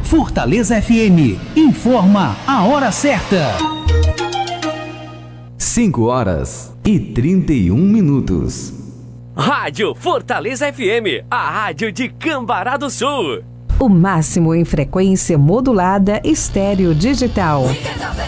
Fortaleza FM informa a hora certa. 5h31. Rádio Fortaleza FM, a rádio de Cambará do Sul. O máximo em frequência modulada estéreo digital.